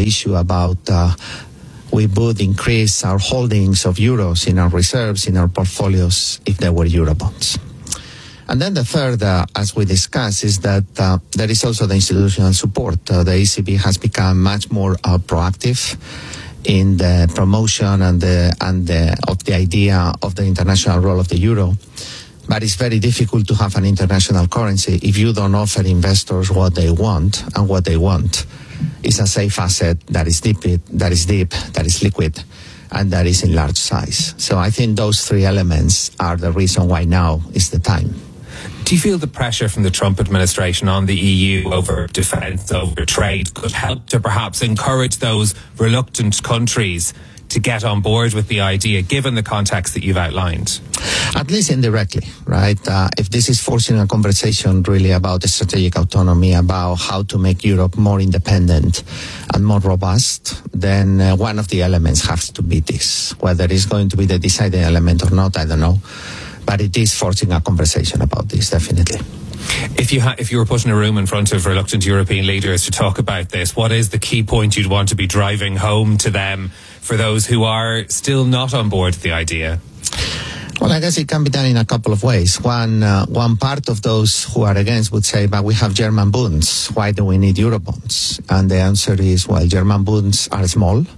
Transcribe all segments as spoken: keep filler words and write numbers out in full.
issue about uh, we would increase our holdings of euros in our reserves, in our portfolios, if there were Eurobonds. And then the third, uh, as we discussed, is that uh, there is also the institutional support. Uh, the E C B has become much more uh, proactive in the promotion and the and the, of the idea of the international role of the euro. But it's very difficult to have an international currency if you don't offer investors what they want, and what they want is a safe asset that is deep, that is deep, that is liquid, and that is in large size. So I think those three elements are the reason why now is the time. Do you feel the pressure from the Trump administration on the E U over defence, over trade, could help to perhaps encourage those reluctant countries to get on board with the idea, given the context that you've outlined? At least indirectly, right? Uh, if this is forcing a conversation really about the strategic autonomy, about how to make Europe more independent and more robust, then uh, one of the elements has to be this. Whether it's going to be the deciding element or not, I don't know. But it is forcing a conversation about this, definitely. If you ha- if you were put in a room in front of reluctant European leaders to talk about this, what is the key point you'd want to be driving home to them for those who are still not on board with the idea? Well, I guess it can be done in a couple of ways. One, uh, one part of those who are against would say, but we have German bonds. Why do we need Eurobonds? And the answer is, well, German bonds are small.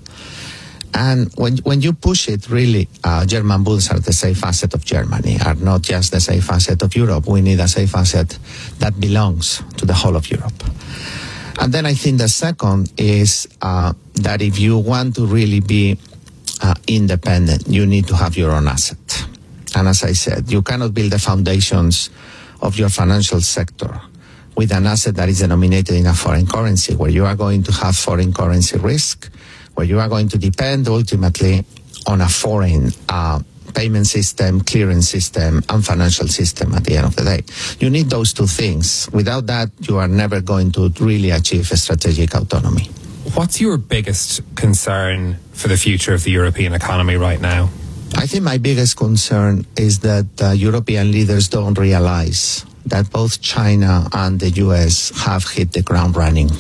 And when when you push it, really, uh, German bonds are the safe asset of Germany, are not just the safe asset of Europe. We need a safe asset that belongs to the whole of Europe. And then I think the second is uh, that if you want to really be uh, independent, you need to have your own asset. And as I said, you cannot build the foundations of your financial sector with an asset that is denominated in a foreign currency, where you are going to have foreign currency risk, where you are going to depend ultimately on a foreign uh, payment system, clearance system, and financial system at the end of the day. You need those two things. Without that, you are never going to really achieve a strategic autonomy. What's your biggest concern for the future of the European economy right now? I think my biggest concern is that uh, European leaders don't realize that both China and the U S have hit the ground running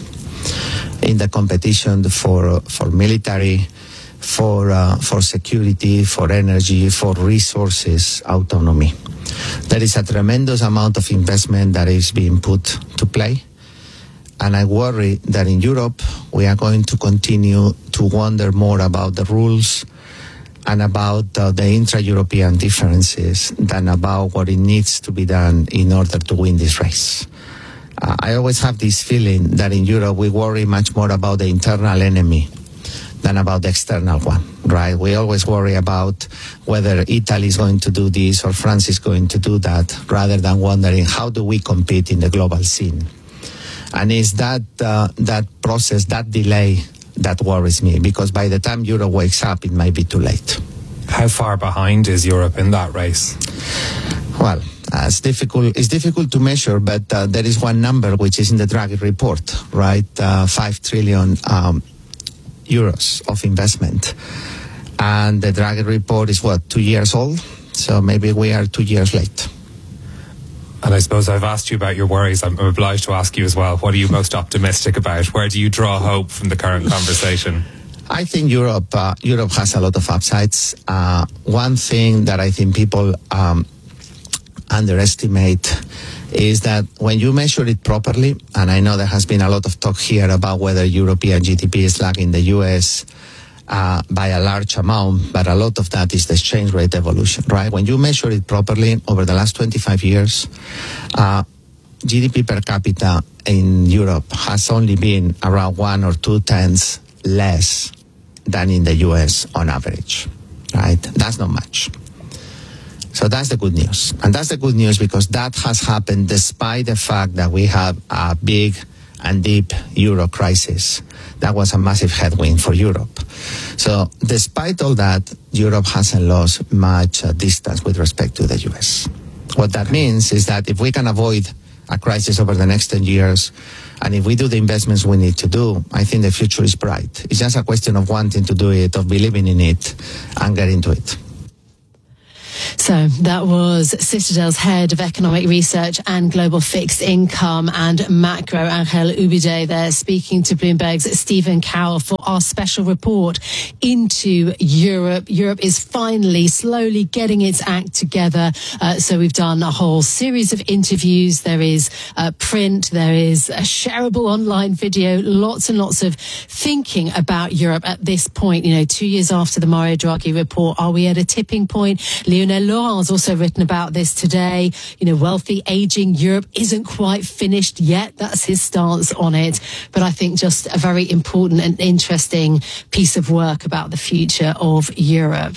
in the competition for for military, for uh, for security, for energy, for resources autonomy. There is a tremendous amount of investment that is being put to play, and I worry that in Europe we are going to continue to wonder more about the rules and about uh, the intra-European differences than about what it needs to be done in order to win this race. Uh, I always have this feeling that in Europe we worry much more about the internal enemy than about the external one, right? We always worry about whether Italy is going to do this or France is going to do that, rather than wondering how do we compete in the global scene. And it's that uh, that process, that delay, that worries me, because by the time Europe wakes up, it might be too late. How far behind is Europe in that race? Well, uh, it's difficult. It's difficult to measure, but uh, there is one number which is in the Draghi report, right? Uh, Five trillion um, euros of investment, and the Draghi report is what, two years old? So maybe we are two years late. And I suppose I've asked you about your worries. I'm obliged to ask you as well. What are you most optimistic about? Where do you draw hope from the current conversation? I think Europe uh, Europe has a lot of upsides. Uh, one thing that I think people um, underestimate is that when you measure it properly, and I know there has been a lot of talk here about whether European G D P is lagging the U S uh, by a large amount, but a lot of that is the exchange rate evolution, right? When you measure it properly over the last twenty-five years, uh, G D P per capita in Europe has only been around one or two tenths less than in the U S on average, right? That's not much. So that's the good news. And that's the good news because that has happened despite the fact that we have a big and deep euro crisis. That was a massive headwind for Europe. So despite all that, Europe hasn't lost much uh, distance with respect to the U S. What that means is that if we can avoid a crisis over the next ten years, and if we do the investments we need to do, I think the future is bright. It's just a question of wanting to do it, of believing in it, and getting to it. So that was Citadel's head of economic research and global fixed income and macro, Angel Ubide, there speaking to Bloomberg's Stephen Cowell for our special report into Europe. Europe is finally slowly getting its act together. Uh, so we've done a whole series of interviews. There is uh, print, there is a shareable online video, lots and lots of thinking about Europe at this point. You know, two years after the Mario Draghi report, are we at a tipping point? Lionel Laurent has also written about this today. You know, wealthy, aging Europe isn't quite finished yet. That's his stance on it. But I think just a very important and interesting piece of work about the future of Europe.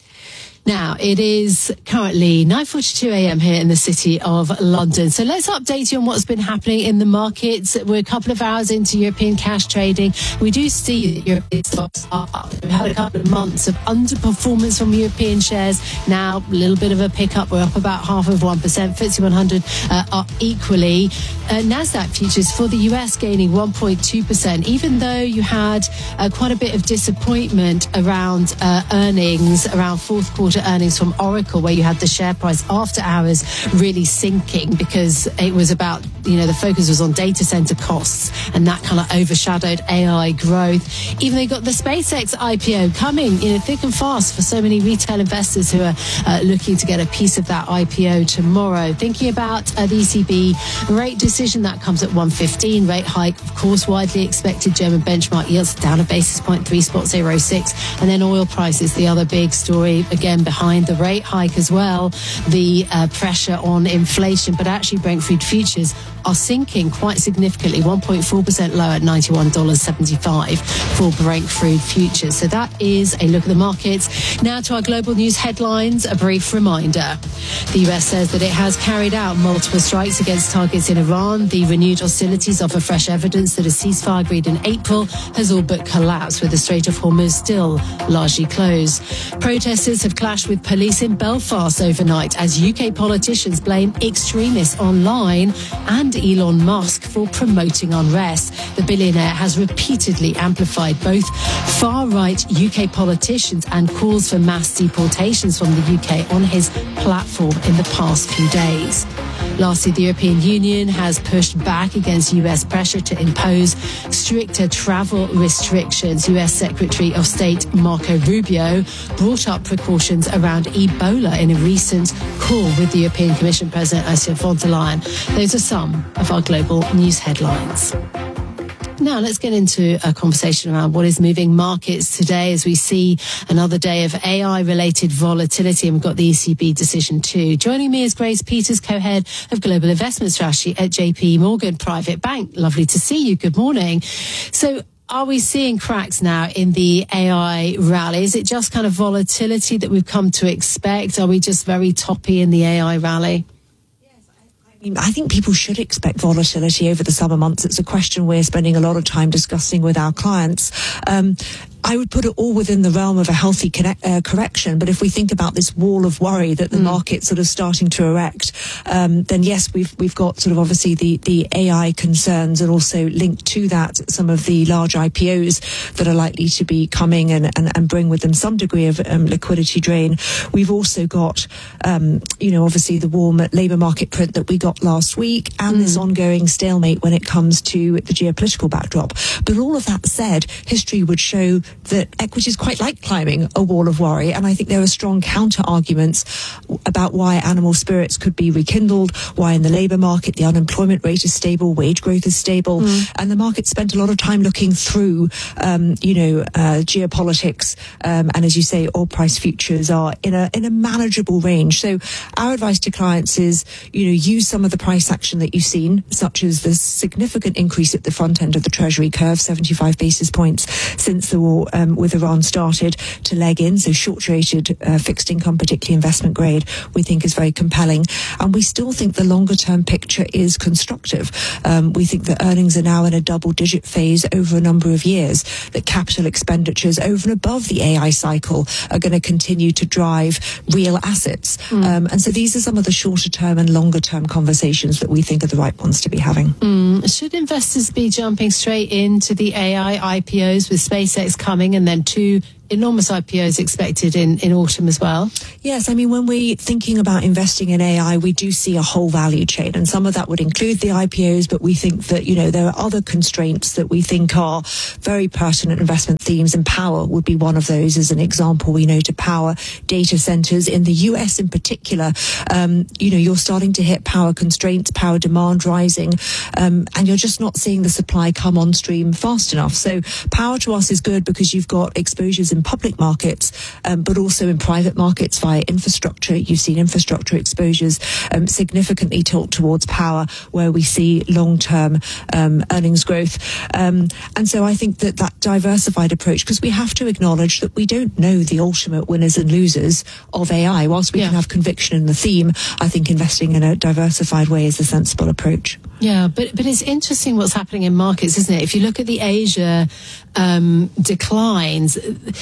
Now, it is currently nine forty-two a.m. here in the city of London. So let's update you on what's been happening in the markets. We're a couple of hours into European cash trading. We do see that European stocks are up. We've had a couple of months of underperformance from European shares. Now, a little bit of a pickup. We're up about half of one percent. F T S E one hundred uh, up equally. Uh, NASDAQ futures for the U S gaining one point two percent, even though you had uh, quite a bit of disappointment around uh, earnings, around fourth quarter earnings from Oracle, where you had the share price after hours really sinking because it was about, you know, the focus was on data center costs, and that kind of overshadowed A I growth. Even though you got the SpaceX I P O coming, you know, thick and fast for so many retail investors who are uh, looking to get a piece of that I P O tomorrow. Thinking about uh, the E C B rate decision, that comes at one fifteen. Rate hike, of course, widely expected. German benchmark yields down a basis point, three spot zero six. And then oil prices, the other big story, again behind the rate hike as well, the uh, pressure on inflation. But actually Brent crude futures are sinking quite significantly, one point four percent lower at ninety-one dollars seventy-five for Brent crude futures. So that is a look at the markets. Now to our global news headlines, a brief reminder. The U S says that it has carried out multiple strikes against targets in Iran. The renewed hostilities offer fresh evidence that a ceasefire agreed in April has all but collapsed, with the Strait of Hormuz still largely closed. Protesters have clashed with police in Belfast overnight as U K politicians blame extremists online and Elon Musk for promoting unrest. The billionaire has repeatedly amplified both far-right U K politicians and calls for mass deportations from the U K on his platform in the past few days. Lastly, the European Union has pushed back against U S pressure to impose stricter travel restrictions. U S Secretary of State Marco Rubio brought up precautions around Ebola in a recent call with the European Commission President Ursula von der Leyen. Those are some of our global news headlines. Now let's get into a conversation around what is moving markets today as we see another day of A I-related volatility, and we've got the E C B decision too. Joining me is Grace Peters, co-head of Global Investment Strategy at J P Morgan Private Bank. Lovely to see you. Good morning. So are we seeing cracks now in the A I rally? Is it just kind of volatility that we've come to expect? Are we just very toppy in the A I rally? I think people should expect volatility over the summer months. It's a question we're spending a lot of time discussing with our clients. Um, I would put it all within the realm of a healthy connect, uh, correction. But if we think about this wall of worry that the mm. market's sort of starting to erect, um, then yes, we've we've got sort of obviously the, the A I concerns, and also linked to that some of the large I P Os that are likely to be coming and, and, and bring with them some degree of um, liquidity drain. We've also got, um, you know, obviously the warm labour market print that we got last week, and mm. this ongoing stalemate when it comes to the geopolitical backdrop. But all of that said, history would show that equities quite like climbing a wall of worry, and I think there are strong counter arguments about why animal spirits could be rekindled, why in the labour market the unemployment rate is stable, wage growth is stable, mm. and the market spent a lot of time looking through, um, you know, uh, geopolitics, um, and as you say, oil price futures are in a in a manageable range. So our advice to clients is, you know, use some of the price action that you've seen, such as the significant increase at the front end of the Treasury curve, seventy-five basis points since the war um, with Iran started, to leg in. So short-rated uh, fixed income, particularly investment grade, we think is very compelling. And we still think the longer-term picture is constructive. Um, we think that earnings are now in a double-digit phase over a number of years, that capital expenditures over and above the A I cycle are going to continue to drive real assets. Mm. Um, and so these are some of the shorter-term and longer-term conversations that we think are the right ones to be having. Mm. Should investors be jumping straight into the A I I P Os with SpaceX coming and then two enormous I P Os expected in, in autumn as well. Yes, I mean, when we're thinking about investing in A I, we do see a whole value chain, and some of that would include the I P Os, but we think that, you know, there are other constraints that we think are very pertinent investment themes, and power would be one of those as an example. We know to power data centers in the U S in particular, um, you know, you're starting to hit power constraints, power demand rising, um, and you're just not seeing the supply come on stream fast enough. So power to us is good because you've got exposures in public markets, um, but also in private markets via infrastructure. You've seen infrastructure exposures um, significantly tilt towards power, where we see long-term um, earnings growth. Um, and so I think that that diversified approach, because we have to acknowledge that we don't know the ultimate winners and losers of A I. Whilst we yeah. can have conviction in the theme, I think investing in a diversified way is a sensible approach. Yeah, but but it's interesting what's happening in markets, isn't it? If you look at the Asia um, declines,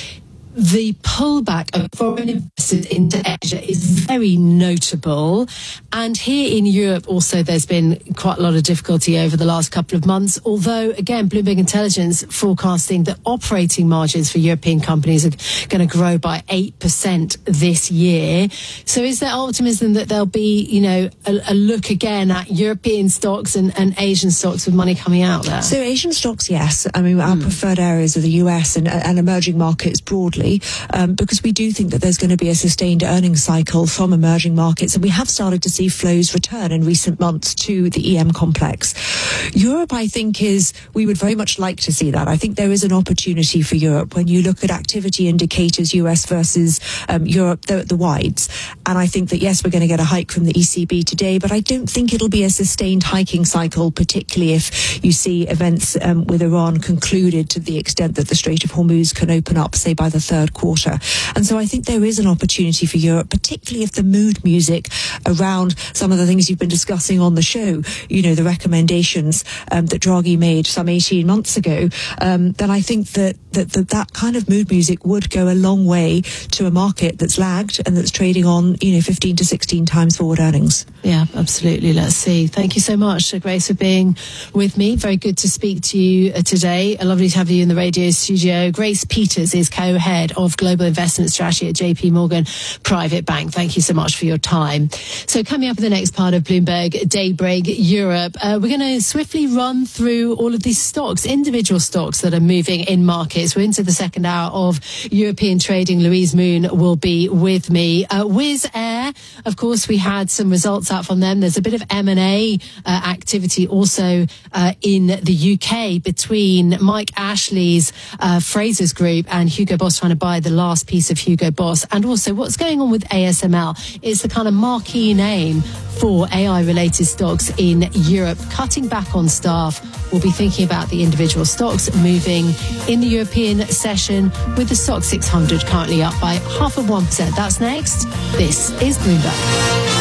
the pullback of foreign investors into Asia is very notable. And here in Europe also there's been quite a lot of difficulty over the last couple of months, although, again, Bloomberg Intelligence forecasting that operating margins for European companies are going to grow by eight percent this year. So is there optimism that there'll be, you know, a, a look again at European stocks and, and Asian stocks with money coming out there? So Asian stocks, yes. I mean, our Mm. preferred areas are the U S and, and emerging markets broadly. Um, because we do think that there's going to be a sustained earnings cycle from emerging markets, and we have started to see flows return in recent months to the E M complex. Europe, I think, is, we would very much like to see that. I think there is an opportunity for Europe when you look at activity indicators, U S versus um, Europe, the, the wides. And I think that, yes, we're going to get a hike from the E C B today, but I don't think it'll be a sustained hiking cycle, particularly if you see events um, with Iran concluded to the extent that the Strait of Hormuz can open up, say, by the third quarter. And so I think there is an opportunity for Europe, particularly if the mood music around some of the things you've been discussing on the show, you know, the recommendations um, that Draghi made some eighteen months ago, um, then I think that, that, that that kind of mood music would go a long way to a market that's lagged and that's trading on, you know, fifteen to sixteen times forward earnings. Yeah, absolutely. Let's see. Thank you so much, Grace, for being with me. Very good to speak to you uh, today. Lovely to have you in the radio studio. Grace Peters is co-head of Global Investment Strategy at J P Morgan Private Bank. Thank you so much for your time. So coming up in the next part of Bloomberg Daybreak Europe, uh, we're going to swiftly run through all of these stocks, individual stocks that are moving in markets. We're into the second hour of European trading. Louise Moon will be with me. Uh, Wizz Air, of course, we had some results out from them. There's a bit of M and A uh, activity also uh, in the U K between Mike Ashley's uh, Frasers Group and Hugo Boss trying to buy the last piece of Hugo Boss. And also what's going on with A S M L. It's the kind of marquee name for A I-related stocks in Europe. Cutting back on staff. We'll be thinking about the individual stocks moving in the European session, with the stock six hundred currently up by half of one percent. That's next. This is Bloomberg.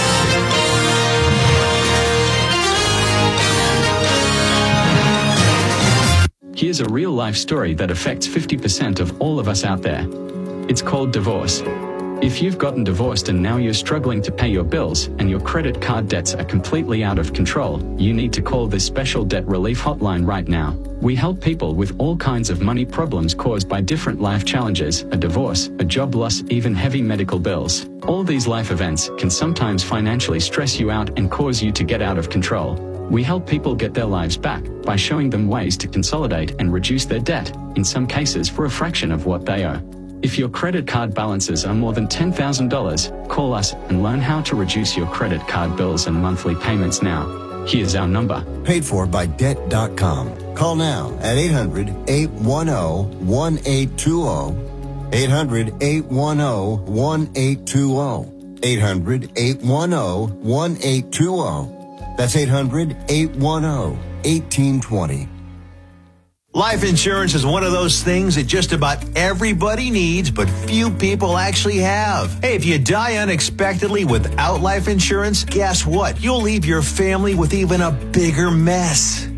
Here's a real-life story that affects fifty percent of all of us out there. It's called divorce. If you've gotten divorced and now you're struggling to pay your bills and your credit card debts are completely out of control, you need to call this special debt relief hotline right now. We help people with all kinds of money problems caused by different life challenges, a divorce, a job loss, even heavy medical bills. All these life events can sometimes financially stress you out and cause you to get out of control. We help people get their lives back by showing them ways to consolidate and reduce their debt, in some cases for a fraction of what they owe. If your credit card balances are more than ten thousand dollars, call us and learn how to reduce your credit card bills and monthly payments now. Here's our number. Paid for by debt dot com. Call now at eight hundred, eight one zero, one eight two zero. eight hundred, eight one zero, one eight two zero. eight hundred, eight one zero, one eight two zero. That's eight hundred, eight one zero, one eight two zero. Life insurance is one of those things that just about everybody needs, but few people actually have. Hey, if you die unexpectedly without life insurance, guess what? You'll leave your family with even a bigger mess.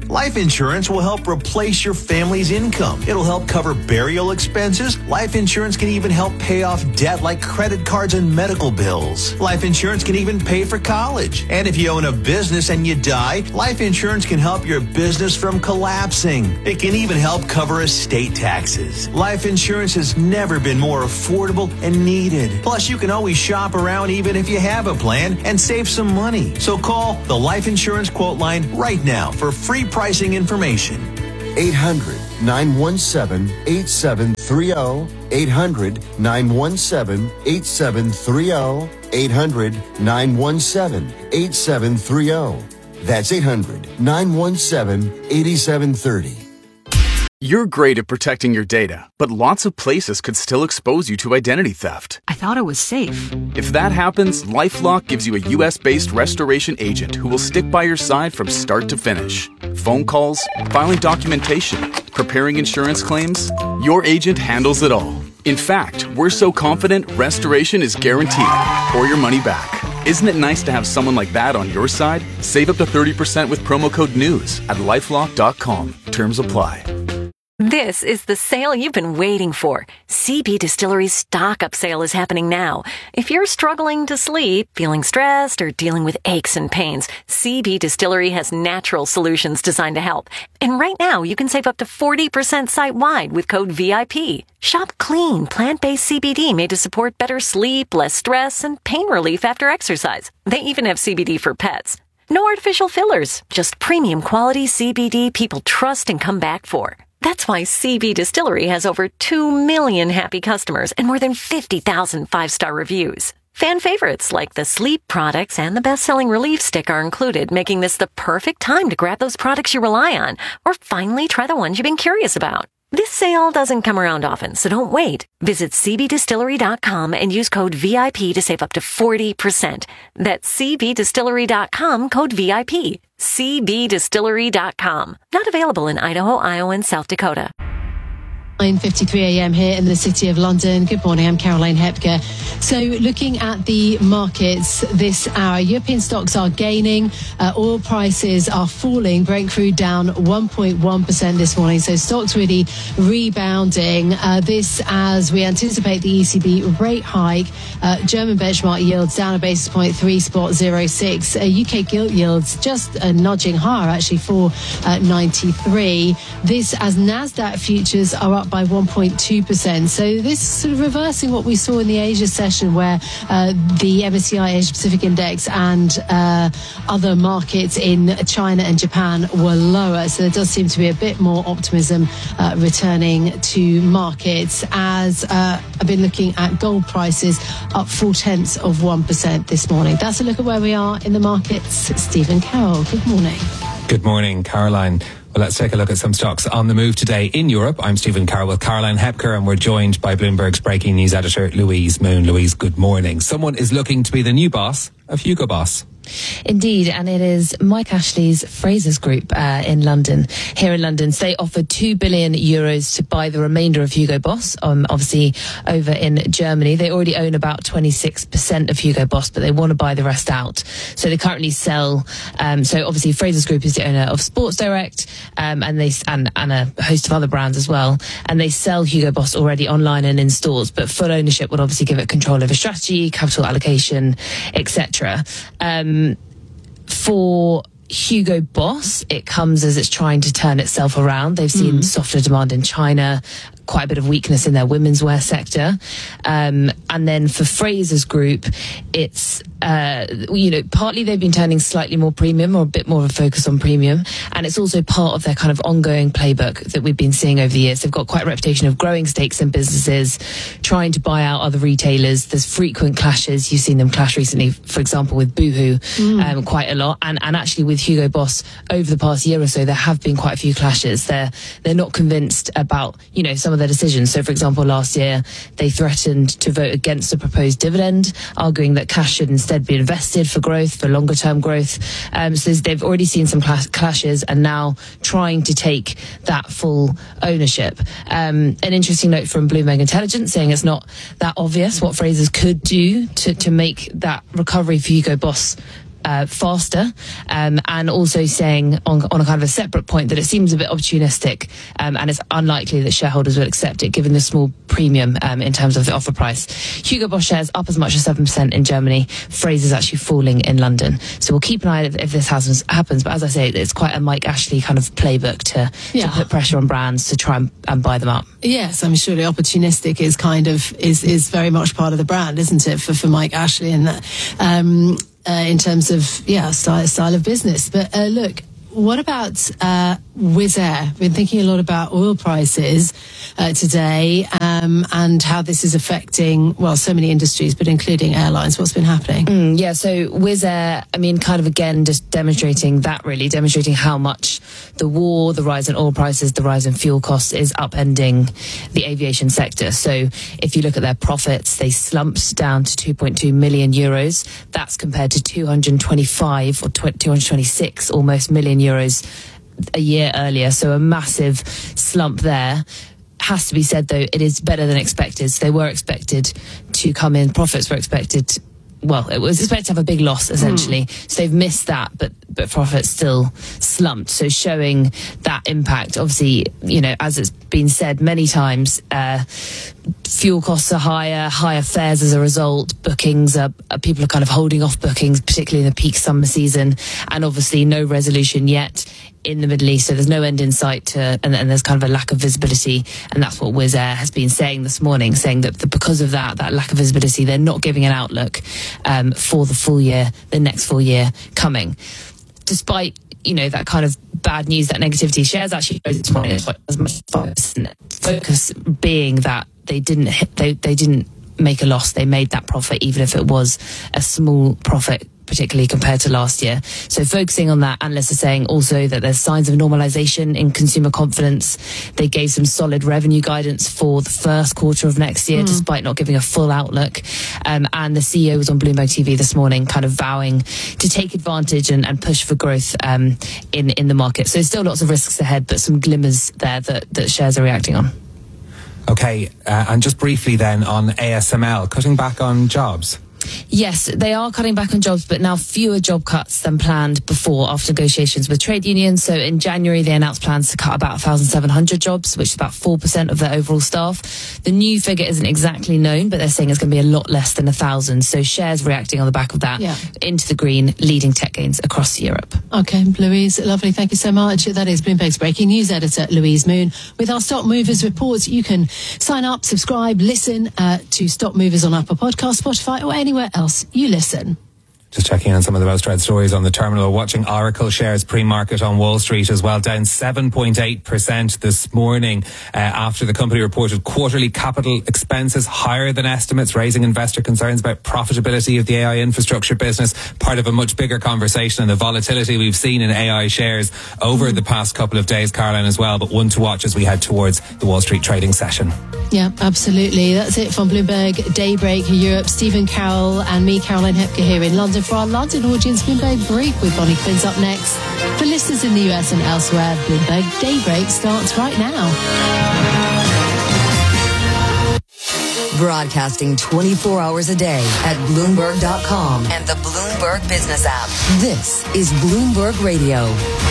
Life insurance will help replace your family's income. It'll help cover burial expenses. Life insurance can even help pay off debt like credit cards and medical bills. Life insurance can even pay for college. And if you own a business and you die, life insurance can help your business from collapsing. It can even help cover estate taxes. Life insurance has never been more affordable and needed. Plus, you can always shop around even if you have a plan and save some money. So call the Life Insurance Quote Line right now for free pricing information. eight hundred, nine one seven, eight seven three zero. eight hundred, nine one seven, eight seven three zero. eight hundred, nine one seven, eight seven three zero. That's eight hundred, nine one seven, eight seven three zero. You're great at protecting your data, but lots of places could still expose you to identity theft. I thought it was safe. If that happens, LifeLock gives you a U S-based restoration agent who will stick by your side from start to finish. Phone calls, filing documentation, preparing insurance claims, your agent handles it all. In fact, we're so confident restoration is guaranteed or your money back. Isn't it nice to have someone like that on your side? Save up to thirty percent with promo code NEWS at lifelock dot com. Terms apply. This is the sale you've been waiting for. C B Distillery's stock-up sale is happening now. If you're struggling to sleep, feeling stressed, or dealing with aches and pains, C B Distillery has natural solutions designed to help. And right now, you can save up to forty percent site-wide with code V I P. Shop clean, plant-based C B D made to support better sleep, less stress, and pain relief after exercise. They even have C B D for pets. No artificial fillers, just premium quality C B D people trust and come back for. That's why C B Distillery has over two million happy customers and more than fifty thousand five-star reviews. Fan favorites like the sleep products and the best-selling relief stick are included, making this the perfect time to grab those products you rely on or finally try the ones you've been curious about. This sale doesn't come around often, so don't wait. Visit c b distillery dot com and use code V I P to save up to forty percent. That's c b distillery dot com, code V I P. c b distillery dot com. Not available in Idaho, Iowa, and South Dakota. nine fifty-three a.m. here in the City of London. Good morning, I'm Caroline Hepker. So looking at the markets this hour, European stocks are gaining, uh, oil prices are falling, Brent crude down one point one percent this morning, so stocks really rebounding. Uh, this as we anticipate the E C B rate hike. Uh, German benchmark yields down a basis point, three spot zero six. Uh, U K gilt yields just uh, nudging higher, actually four ninety-three. This as Nasdaq futures are up by one point two percent. So this is sort of reversing what we saw in the Asia session, where uh, the M S C I Asia Pacific Index and uh, other markets in China and Japan were lower. So there does seem to be a bit more optimism uh, returning to markets. As uh, I've been looking at gold prices, up four tenths of one percent this morning. That's a look at where we are in the markets. Stephen Carroll, good morning. Good morning, Caroline. Well, let's take a look at some stocks on the move today in Europe. I'm Stephen Carroll with Caroline Hepker, and we're joined by Bloomberg's breaking news editor, Louise Moon. Louise, good morning. Someone is looking to be the new boss of Hugo Boss. Indeed, and it is Mike Ashley's Frasers Group uh, in London. Here in London, so they offered two billion euros to buy the remainder of Hugo Boss, um, obviously over in Germany. They already own about twenty-six percent of Hugo Boss, but they want to buy the rest out. So they currently sell, um, so obviously Frasers Group is the owner of Sports Direct um, and, they, and, and a host of other brands as well. And they sell Hugo Boss already online and in stores, but full ownership would obviously give it control over strategy, capital allocation, et cetera. Um, For Hugo Boss, it comes as it's trying to turn itself around. They've seen mm. softer demand in China, quite a bit of weakness in their women's wear sector. Um, and then for Frasers Group, it's, uh, you know, partly they've been turning slightly more premium, or a bit more of a focus on premium. And it's also part of their kind of ongoing playbook that we've been seeing over the years. They've got quite a reputation of growing stakes in businesses, trying to buy out other retailers. There's frequent clashes. You've seen them clash recently, for example, with Boohoo, mm. um, quite a lot. And, and actually with Hugo Boss, over the past year or so, there have been quite a few clashes. They're, they're not convinced about, you know, some of their decisions. So, for example, last year, they threatened to vote against a proposed dividend, arguing that cash should instead be invested for growth, for longer term growth. Um, so they've already seen some clash- clashes and now trying to take that full ownership. Um, an interesting note from Bloomberg Intelligence saying it's not that obvious what Frasers could do to, to make that recovery for Hugo Boss uh, faster, um, and also saying on, on a kind of a separate point that it seems a bit opportunistic, um, and it's unlikely that shareholders will accept it given the small premium um, in terms of the offer price. Hugo Boss shares up as much as seven percent in Germany. Frasers actually falling in London. So we'll keep an eye if, if this happens, happens. But as I say, it's quite a Mike Ashley kind of playbook to, yeah. to put pressure on brands to try and, and buy them up. Yes, I'm surely opportunistic is kind of is is very much part of the brand, isn't it, for for Mike Ashley, and that um, uh, in terms of yeah style style of business. But uh, look. What about uh, Wizz Air? We've been thinking a lot about oil prices uh, today um, and how this is affecting, well, so many industries, but including airlines. What's been happening? Mm, yeah, so Wizz Air, I mean, kind of again, just demonstrating that really, demonstrating how much the war, the rise in oil prices, the rise in fuel costs is upending the aviation sector. So if you look at their profits, they slumped down to two point two million euros. That's compared to two hundred twenty-five or two hundred twenty-six almost million euros a year earlier, so a massive slump there. Has to be said though, it is better than expected. So they were expected to come in, profits were expected, well, it was expected to have a big loss essentially. Mm. So they've missed that, but but profits still slumped. So showing that impact, obviously, you know, as it's been said many times, uh, fuel costs are higher, higher fares as a result. Bookings are, are people are kind of holding off bookings, particularly in the peak summer season, and obviously no resolution yet in the Middle East, so there's no end in sight to, and, and there's kind of a lack of visibility, and that's what Wizz Air has been saying this morning, saying that the, because of that, that lack of visibility, they're not giving an outlook um, for the full year, the next full year coming. Despite, you know, that kind of bad news, that negativity, shares actually rose this morning as much as five percent. Focus being that they didn't hit, they, they didn't make a loss, they made that profit, even if it was a small profit, particularly compared to last year. So focusing on that, analysts are saying also that there's signs of normalization in consumer confidence. They gave some solid revenue guidance for the first quarter of next year, mm. despite not giving a full outlook. Um, and the C E O was on Bloomberg T V this morning, kind of vowing to take advantage and, and push for growth um, in, in the market. So still lots of risks ahead, but some glimmers there that, that shares are reacting on. Okay, uh, and just briefly then on A S M L, cutting back on jobs. Yes, they are cutting back on jobs, but now fewer job cuts than planned before after negotiations with trade unions. So in January, they announced plans to cut about one thousand seven hundred jobs, which is about four percent of their overall staff. The new figure isn't exactly known, but they're saying it's going to be a lot less than one thousand. So shares reacting on the back of that yeah. into the green, leading tech gains across Europe. Okay, Louise, lovely. Thank you so much. That is Bloomberg's breaking news editor, Louise Moon. With our Stock Movers reports, you can sign up, subscribe, listen uh, to Stock Movers on Apple Podcasts, Spotify, or anywhere else you listen. Just checking on some of the most read stories on the terminal. Watching Oracle shares pre-market on Wall Street as well, down seven point eight percent this morning uh, after the company reported quarterly capital expenses higher than estimates, raising investor concerns about profitability of the A I infrastructure business. Part of a much bigger conversation and the volatility we've seen in A I shares over mm. the past couple of days, Caroline, as well, but one to watch as we head towards the Wall Street trading session. Yeah, absolutely. That's it from Bloomberg Daybreak Europe. Stephen Carroll and me, Caroline Hepker, here in London for our London audience. Bloomberg Brief with Bonnie Quinns up next. For listeners in the U S and elsewhere, Bloomberg Daybreak starts right now. Broadcasting twenty-four hours a day at Bloomberg dot com and the Bloomberg Business app. This is Bloomberg Radio.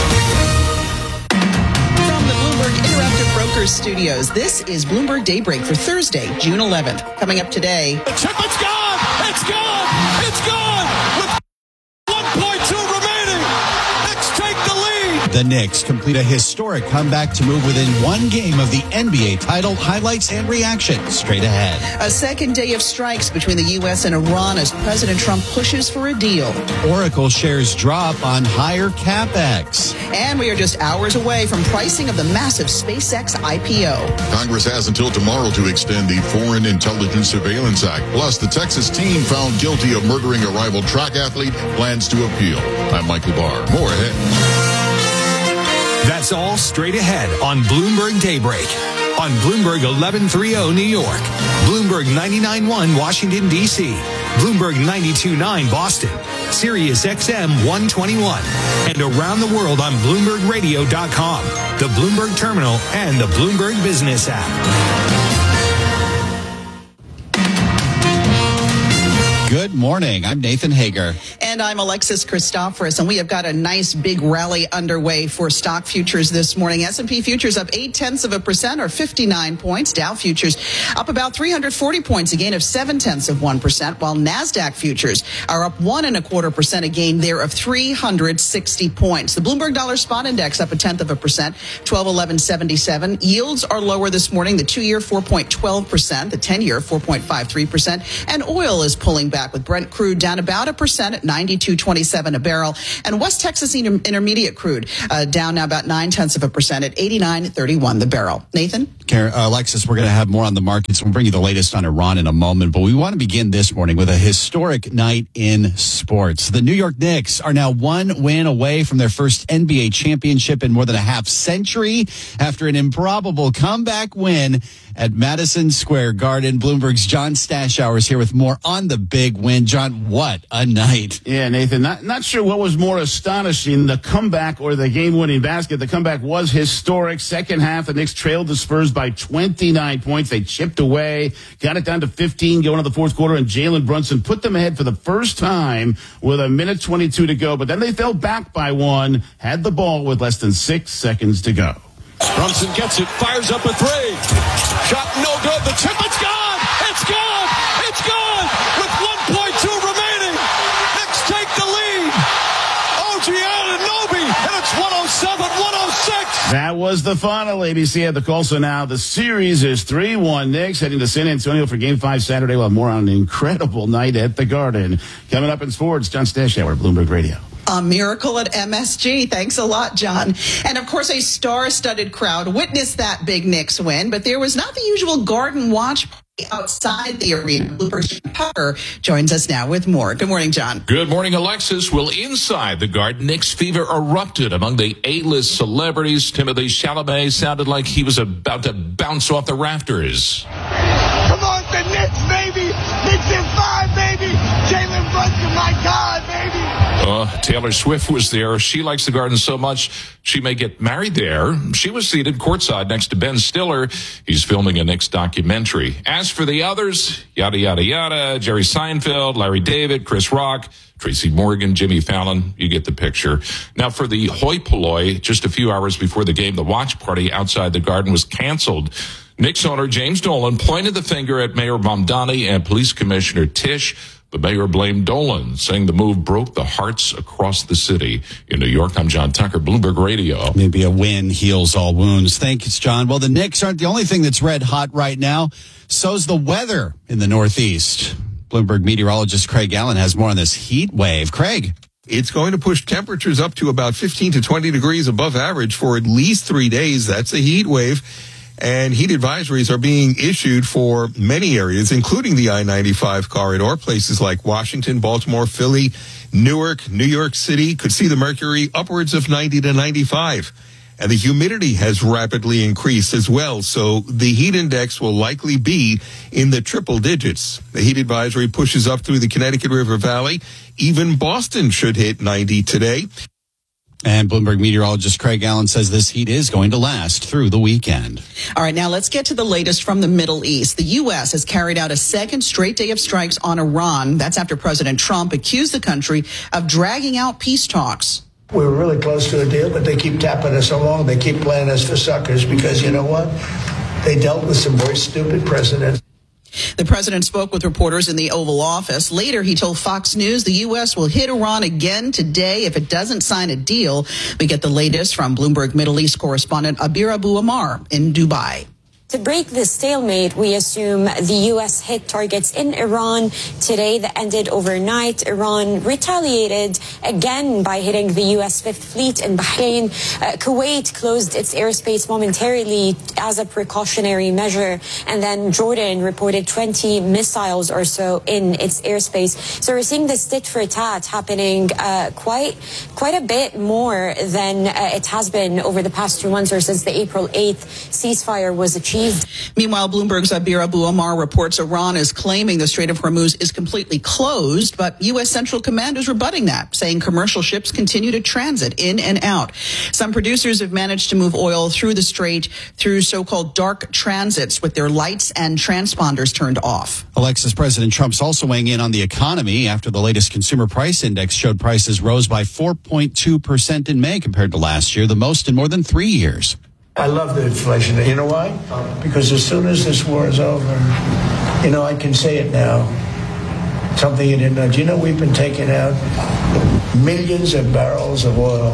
From the Bloomberg Interactive Brokers Studios, this is Bloomberg Daybreak for Thursday, June eleventh. Coming up today. The chip, it's gone! It's gone! It's gone! With one point two remaining, Knicks take the lead! The Knicks complete a historic comeback to move within one game of the N B A title. Highlights and reactions straight ahead. A second day of strikes between the U S and Iran as President Trump pushes for a deal. Oracle shares drop on higher capex. And we are just hours away from pricing of the massive SpaceX I P O. Congress has until tomorrow to extend the Foreign Intelligence Surveillance Act. Plus, the Texas team found guilty of murdering a rival track athlete plans to appeal. I'm Michael Barr. More ahead. That's all straight ahead on Bloomberg Daybreak. On Bloomberg eleven thirty New York, Bloomberg ninety-nine point one Washington, D C, Bloomberg ninety-two point nine Boston, Sirius X M one twenty-one, and around the world on Bloomberg Radio dot com, the Bloomberg Terminal, and the Bloomberg Business app. Good morning. I'm Nathan Hager. And I'm Alexis Christoforous, and we have got a nice big rally underway for stock futures this morning. S and P futures up eight tenths of a percent or fifty-nine points. Dow futures up about three hundred forty points, a gain of seven tenths of one percent, while NASDAQ futures are up one and a quarter percent, a gain there of three hundred sixty points. The Bloomberg Dollar Spot Index up a tenth of a percent, twelve eleven seventy-seven. Yields are lower this morning. The two-year four point one two percent, the ten-year four point five three percent, and oil is pulling back with Brent crude down about a percent at ninety-two twenty-seven a barrel, and West Texas Inter- Intermediate crude uh, down now about nine tenths of a percent at eighty-nine thirty-one the barrel. Nathan? Karen, uh, Alexis, we're going to have more on the markets. We'll bring you the latest on Iran in a moment, but we want to begin this morning with a historic night in sports. The New York Knicks are now one win away from their first N B A championship in more than a half century after an improbable comeback win at Madison Square Garden. Bloomberg's John Stashower is here with more on the big win. John, what a night. Yeah, Nathan, not, not sure what was more astonishing, the comeback or the game-winning basket. The comeback was historic. Second half, the Knicks trailed the Spurs by twenty-nine points. They chipped away, got it down to fifteen going into the fourth quarter, and Jalen Brunson put them ahead for the first time with a minute twenty-two to go. But then they fell back by one, had the ball with less than six seconds to go. Brunson gets it, fires up a three. Shot no good. The tip, it's gone. It's gone. It's gone. With one point two remaining, Knicks take the lead. O G Anunoby, and it's one oh seven one oh six. That was the final. A B C had the call. So now the series is three one. Knicks heading to San Antonio for Game five Saturday. We'll have more on an incredible night at the Garden. Coming up in sports, John Stashower, Bloomberg Radio. A miracle at M S G. Thanks a lot, John. And of course, a star-studded crowd witnessed that big Knicks win, but there was not the usual garden watch party outside the arena. Bloomberg's John Tucker joins us now with more. Good morning, John. Good morning, Alexis. Well, inside the Garden, Knicks fever erupted among the A-list celebrities. Timothée Chalamet sounded like he was about to bounce off the rafters. Come on, the Knicks, baby. Knicks in five, baby. Jalen Brunson, my God, baby. Uh, Taylor Swift was there. She likes the Garden so much she may get married there. She was seated courtside next to Ben Stiller. He's filming a Knicks documentary. As for the others, yada, yada, yada, Jerry Seinfeld, Larry David, Chris Rock, Tracy Morgan, Jimmy Fallon, you get the picture. Now, for the hoi polloi, just a few hours before the game, the watch party outside the Garden was canceled. Knicks owner James Dolan pointed the finger at Mayor Mamdani and Police Commissioner Tisch. The mayor blamed Dolan, saying the move broke the hearts across the city. In New York, I'm John Tucker, Bloomberg Radio. Maybe a win heals all wounds. Thanks, John. Well, the Knicks aren't the only thing that's red hot right now. So's the weather in the Northeast. Bloomberg meteorologist Craig Allen has more on this heat wave. Craig. It's going to push temperatures up to about fifteen to twenty degrees above average for at least three days. That's a heat wave. And heat advisories are being issued for many areas, including the I ninety-five corridor. Places like Washington, Baltimore, Philly, Newark, New York City could see the mercury upwards of ninety to ninety-five. And the humidity has rapidly increased as well, so the heat index will likely be in the triple digits. The heat advisory pushes up through the Connecticut River Valley. Even Boston should hit ninety today. And Bloomberg meteorologist Craig Allen says this heat is going to last through the weekend. All right, now let's get to the latest from the Middle East. The U S has carried out a second straight day of strikes on Iran. That's after President Trump accused the country of dragging out peace talks. We were really close to a deal, but they keep tapping us along. They keep playing us for suckers because, you know what? They dealt with some very stupid precedents. The president spoke with reporters in the Oval Office. Later, he told Fox News the U S will hit Iran again today if it doesn't sign a deal. We get the latest from Bloomberg Middle East correspondent Abir Abu Amar in Dubai. To break this stalemate, we assume the U S hit targets in Iran today that ended overnight. Iran retaliated again by hitting the U S Fifth Fleet in Bahrain. Uh, Kuwait closed its airspace momentarily as a precautionary measure. And then Jordan reported twenty missiles or so in its airspace. So we're seeing this tit for tat happening uh, quite, quite a bit more than uh, it has been over the past two months or since the April eighth ceasefire was achieved. achieved. Meanwhile, Bloomberg's Abir Abu Omar reports Iran is claiming the Strait of Hormuz is completely closed, but U S Central Command is rebutting that, saying commercial ships continue to transit in and out. Some producers have managed to move oil through the strait through so-called dark transits with their lights and transponders turned off. Alexis, President Trump's also weighing in on the economy after the latest consumer price index showed prices rose by four point two percent in May compared to last year, the most in more than three years. I love the inflation. You know why? Because as soon as this war is over, you know, I can say it now. Something you didn't know. Do you know we've been taking out millions of barrels of oil?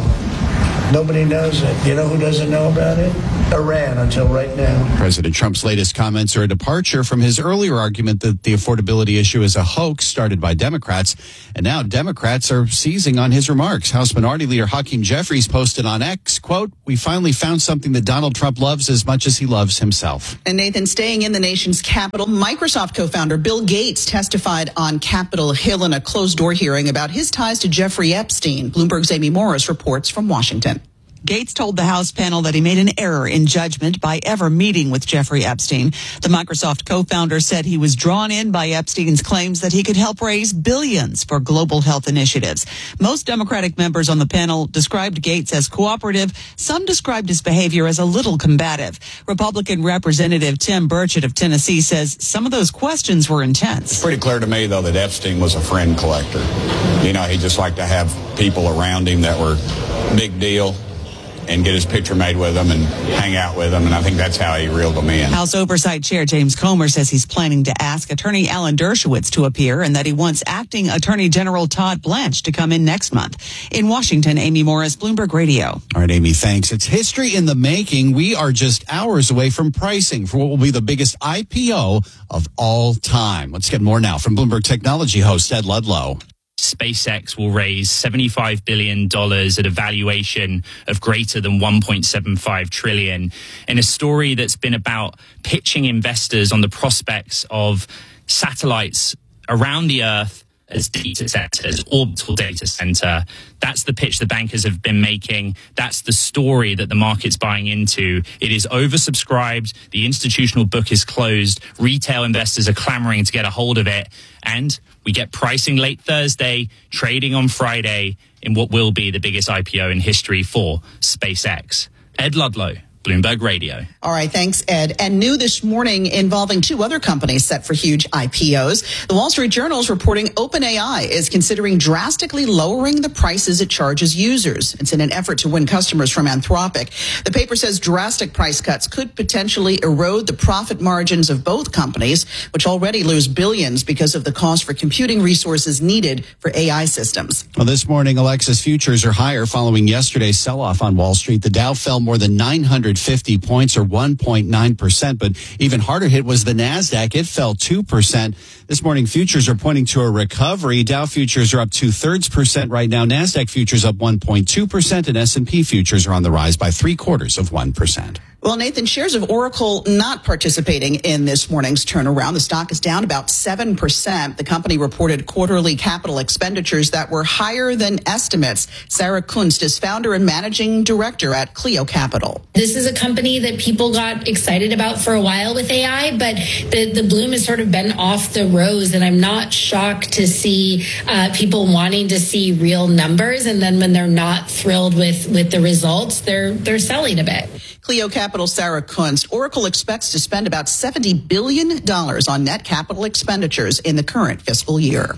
Nobody knows it. You know who doesn't know about it? Iran, until right now. President Trump's latest comments are a departure from his earlier argument that the affordability issue is a hoax started by Democrats. And now Democrats are seizing on his remarks. House Minority Leader Hakeem Jeffries posted on X, quote, "We finally found something that Donald Trump loves as much as he loves himself." And Nathan, staying in the nation's capital, Microsoft co-founder Bill Gates testified on Capitol Hill in a closed-door hearing about his ties to Jeffrey Epstein. Bloomberg's Amy Morris reports from Washington. Gates told the House panel that he made an error in judgment by ever meeting with Jeffrey Epstein. The Microsoft co-founder said he was drawn in by Epstein's claims that he could help raise billions for global health initiatives. Most Democratic members on the panel described Gates as cooperative. Some described his behavior as a little combative. Republican Representative Tim Burchett of Tennessee says some of those questions were intense. It's pretty clear to me, though, that Epstein was a friend collector. You know, he just liked to have people around him that were big deal and get his picture made with them and hang out with them. And I think that's how he reeled them in. House Oversight Chair James Comer says he's planning to ask Attorney Alan Dershowitz to appear and that he wants Acting Attorney General Todd Blanche to come in next month. In Washington, Amy Morris, Bloomberg Radio. All right, Amy, thanks. It's history in the making. We are just hours away from pricing for what will be the biggest I P O of all time. Let's get more now from Bloomberg Technology host Ed Ludlow. SpaceX will raise seventy-five billion dollars at a valuation of greater than one point seven five trillion dollars in a story that's been about pitching investors on the prospects of satellites around the Earth as data centers, orbital data center. That's the pitch the bankers have been making. That's the story that the market's buying into. It is oversubscribed. The institutional book is closed. Retail investors are clamoring to get a hold of it. And we get pricing late Thursday, trading on Friday in what will be the biggest I P O in history for SpaceX. Ed Ludlow, Bloomberg Radio. All right, thanks, Ed. And new this morning involving two other companies set for huge I P Os. The Wall Street Journal is reporting OpenAI is considering drastically lowering the prices it charges users. It's in an effort to win customers from Anthropic. The paper says drastic price cuts could potentially erode the profit margins of both companies, which already lose billions because of the cost for computing resources needed for A I systems. Well, this morning, Alexis futures are higher following yesterday's sell-off on Wall Street. The Dow fell more than nine hundred fifty points or one point nine percent, but even harder hit was the NASDAQ. It fell two percent. This morning, futures are pointing to a recovery. Dow futures are up two-thirds percent right now. NASDAQ futures up one point two percent, and S and P futures are on the rise by three-quarters of one percent. Well, Nathan, shares of Oracle not participating in this morning's turnaround. The stock is down about seven percent. The company reported quarterly capital expenditures that were higher than estimates. Sarah Kunst is founder and managing director at Clio Capital. This is a company that people got excited about for a while with A I, but the, the bloom has sort of been off the rose, and I'm not shocked to see uh, people wanting to see real numbers, and then when they're not thrilled with, with the results, they're they're selling a bit. Clio Capital Sarah Kunst. Oracle expects to spend about seventy billion dollars on net capital expenditures in the current fiscal year.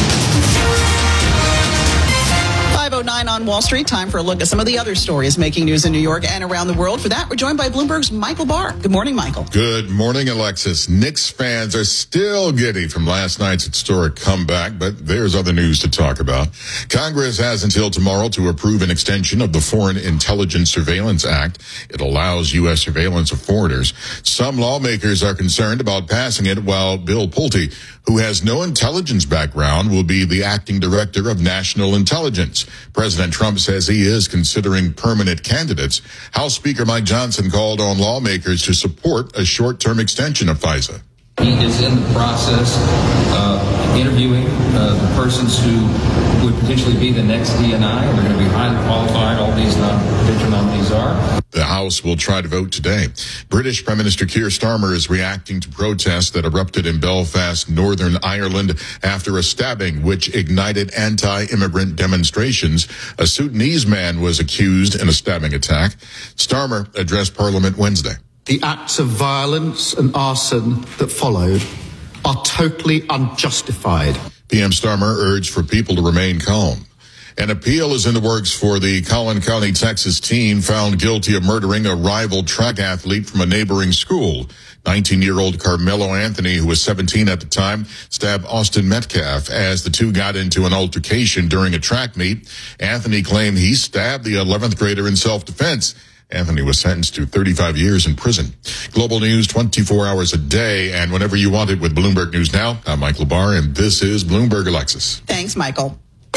five oh nine on Wall Street. Time for a look at some of the other stories making news in New York and around the world. For that, we're joined by Bloomberg's Michael Barr. Good morning, Michael. Good morning, Alexis. Knicks fans are still giddy from last night's historic comeback, but there's other news to talk about. Congress has until tomorrow to approve an extension of the Foreign Intelligence Surveillance Act. It allows U S surveillance of foreigners. Some lawmakers are concerned about passing it, while Bill Pulte, who has no intelligence background, will be the acting director of national intelligence. President Trump says he is considering permanent candidates. House Speaker Mike Johnson called on lawmakers to support a short-term extension of FISA. He is in the process of interviewing uh, the persons who would potentially be the next D N I. They're going to be highly qualified. All these non- potential nominees are. The House will try to vote today. British Prime Minister Keir Starmer is reacting to protests that erupted in Belfast, Northern Ireland, after a stabbing which ignited anti-immigrant demonstrations. A Sudanese man was accused in a stabbing attack. Starmer addressed Parliament Wednesday. The acts of violence and arson that followed are totally unjustified. P M Starmer urged for people to remain calm. An appeal is in the works for the Collin County, Texas teen found guilty of murdering a rival track athlete from a neighboring school. nineteen-year-old Carmelo Anthony, who was seventeen at the time, stabbed Austin Metcalf as the two got into an altercation during a track meet. Anthony claimed he stabbed the eleventh grader in self-defense. Anthony was sentenced to thirty-five years in prison. Global news twenty-four hours a day and whenever you want it with Bloomberg News Now. I'm Mike LaBar, and this is Bloomberg Alexis. Thanks, Michael.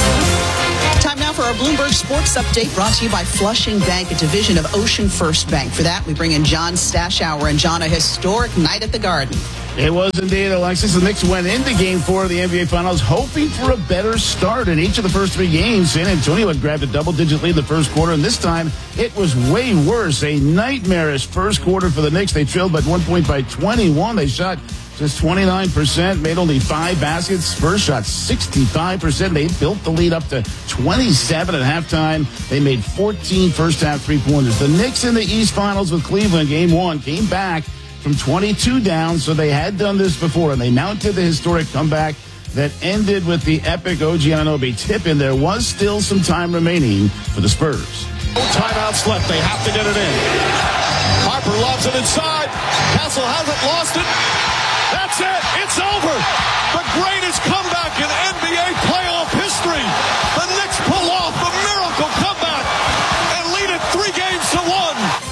Time now for our Bloomberg Sports Update, brought to you by Flushing Bank, a division of Ocean First Bank. For that, we bring in John Stashower. And John, a historic night at the Garden. It was indeed, Alexis. The Knicks went into Game four of the N B A Finals hoping for a better start in each of the first three games. San Antonio had grabbed a double-digit lead in the first quarter, and this time it was way worse. A nightmarish first quarter for the Knicks. They trailed by one point by twenty-one. They shot just twenty-nine percent, made only five baskets. Spurs shot sixty-five percent. They built the lead up to twenty-seven at halftime. They made fourteen first-half three-pointers. The Knicks in the East Finals with Cleveland, Game one, came back from twenty-two down, so they had done this before, and they mounted the historic comeback that ended with the epic O G Anunoby tip-in. There was still some time remaining for the Spurs. No timeouts left. They have to get it in. Harper lobs it inside. Castle hasn't lost it. That's it. It's over. The greatest comeback in N B A playoff history. The Knicks pull off the miracle comeback and lead it three games to one.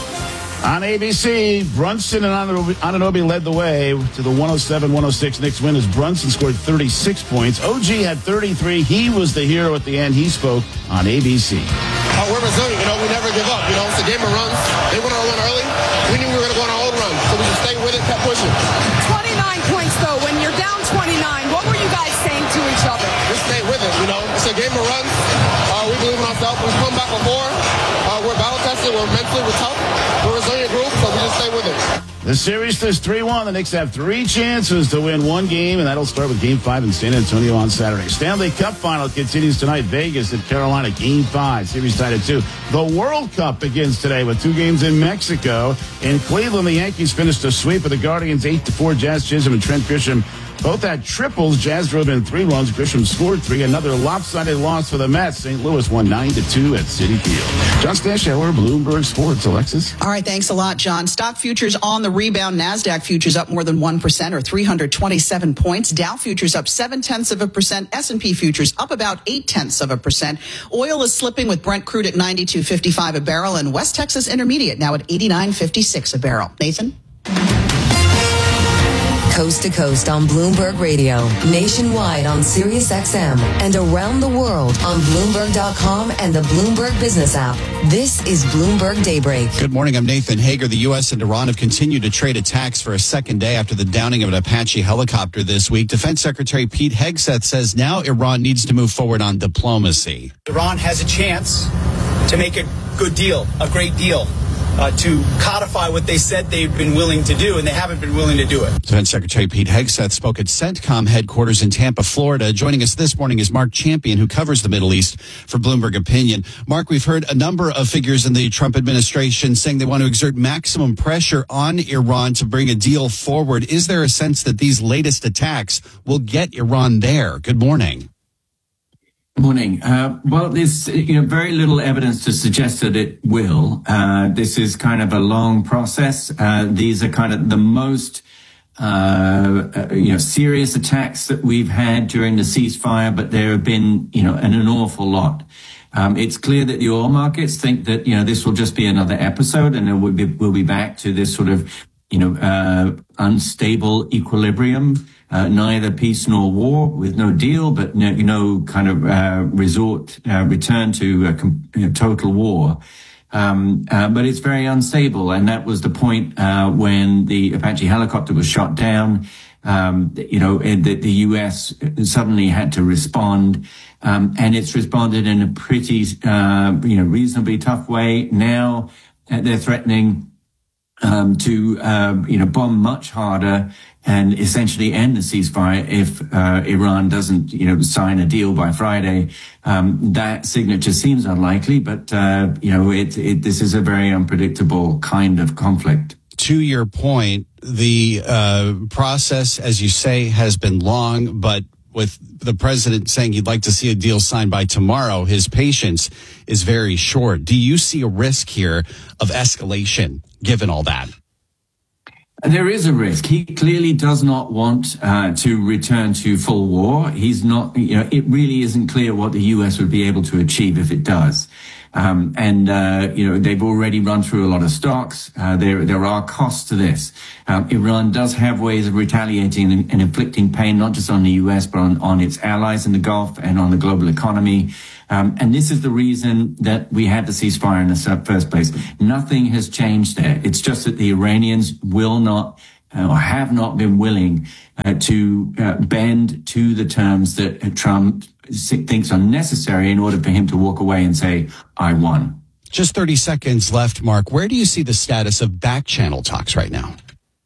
On A B C, Brunson and Anunoby led the way to the one oh seven one oh six Knicks win as Brunson scored thirty-six points. O G had thirty-three. He was the hero at the end. He spoke on A B C. Uh, we're resilient. You know, we never give up. You know, it's a game of runs. They went on a run early. We knew we were going to go on our own run, so we just stayed with it, kept pushing. twenty-nine points, though. When you're down twenty-nine, what were you guys saying to each other? Just stay with it. You know, it's a game of runs. Uh, we believe in ourselves. We've come back before. Uh, we're battle tested. We're mentally, we're tough. We're a resilient group, so we just stay with it. The series is three one. The Knicks have three chances to win one game, and that'll start with Game five in San Antonio on Saturday. Stanley Cup Final continues tonight. Vegas at Carolina, Game five. Series tied at two. The World Cup begins today with two games in Mexico. In Cleveland, the Yankees finished a sweep of the Guardians eight to four. Jazz Chisholm and Trent Grisham both had triples. Jazz drove in three runs. Grisham scored three. Another lopsided loss for the Mets. Saint Louis won nine to two at Citi Field. John Stashower, Bloomberg Sports. Alexis? All right, thanks a lot, John. Stock futures on the rebound. NASDAQ futures up more than one percent or three hundred twenty-seven points. Dow futures up seven tenths of a percent. S and P futures up about eight tenths of a percent. Oil is slipping with Brent crude at ninety-two fifty-five a barrel and West Texas Intermediate now at eighty-nine fifty-six a barrel. Nathan? Coast to coast on Bloomberg Radio, nationwide on Sirius X M, and around the world on Bloomberg dot com and the Bloomberg Business app. This is Bloomberg Daybreak. Good morning. I'm Nathan Hager. The U S and Iran have continued to trade attacks for a second day after the downing of an Apache helicopter this week. Defense Secretary Pete Hegseth says now Iran needs to move forward on diplomacy. Iran has a chance to make a good deal, a great deal. Uh, to codify what they said they've been willing to do, and they haven't been willing to do it. Defense Secretary Pete Hegseth spoke at CENTCOM headquarters in Tampa, Florida. Joining us this morning is Mark Champion, who covers the Middle East for Bloomberg Opinion. Mark, we've heard a number of figures in the Trump administration saying they want to exert maximum pressure on Iran to bring a deal forward. Is there a sense that these latest attacks will get Iran there? Good morning. Morning. Uh, well, there's you know, very little evidence to suggest that it will. Uh, this is kind of a long process. Uh, these are kind of the most uh, uh, you know serious attacks that we've had during the ceasefire, but there have been you know an, an awful lot. Um, it's clear that the oil markets think that you know this will just be another episode, and then we'll be we'll be back to this sort of you know uh, unstable equilibrium. Uh, neither peace nor war, with no deal, but no, you know, kind of uh, resort, uh, return to uh, com- you know, total war. Um, uh, but it's very unstable, and that was the point uh, when the Apache helicopter was shot down. um, you know, that the U S suddenly had to respond. Um, and it's responded in a pretty, uh, you know, reasonably tough way. Now uh, they're threatening um, to, um, you know, bomb much harder and essentially end the ceasefire if uh, Iran doesn't, you know, sign a deal by Friday. Um, that signature seems unlikely, but, uh, you know, it, it, this is a very unpredictable kind of conflict. To your point, the uh, process, as you say, has been long, but with the president saying he'd like to see a deal signed by tomorrow, his patience is very short. Do you see a risk here of escalation, given all that? There is a risk. He clearly does not want uh, to return to full war. He's not, you know, it really isn't clear what the U S would be able to achieve if it does. Um, and, uh, you know, they've already run through a lot of stocks. Uh, there, there are costs to this. Um, Iran does have ways of retaliating and, and inflicting pain, not just on the U S, but on, on its allies in the Gulf and on the global economy. Um, and this is the reason that we had the ceasefire in the first place. Nothing has changed there. It's just that the Iranians will not uh, or have not been willing uh, to uh, bend to the terms that uh, Trump thinks are necessary in order for him to walk away and say, I won. Just thirty seconds left, Mark. Where do you see the status of back channel talks right now?